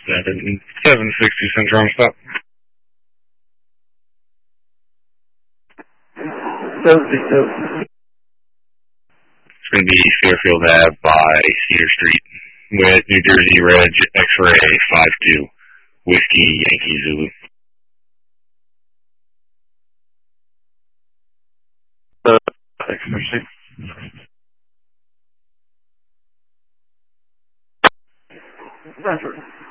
760 Central on stop. 760. It's going to be Fairfield Ave by Cedar Street with New Jersey Reg X-Ray 52 Whiskey Yankee Zulu. X-Ray. Roger.